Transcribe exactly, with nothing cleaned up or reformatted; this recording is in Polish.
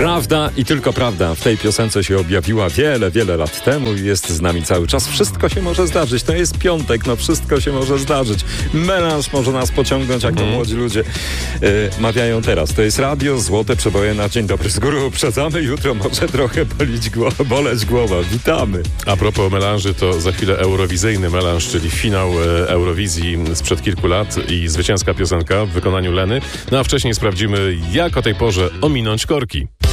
Prawda i tylko prawda. W tej piosence się objawiła wiele, wiele lat temu i jest z nami cały czas. Wszystko się może zdarzyć. To jest piątek, no wszystko się może zdarzyć. Melanż może nas pociągnąć, jak to Mhm. młodzi ludzie yy, mawiają teraz. To jest radio, złote przeboje na dzień dobry. Z góry uprzedzamy, jutro może trochę bolić głowa, boleć głowa. Witamy. A propos melanży, to za chwilę eurowizyjny melanż, czyli finał e, Eurowizji sprzed kilku lat i zwycięska piosenka w wykonaniu Leny. No a wcześniej sprawdzimy, jak o tej porze ominąć korki.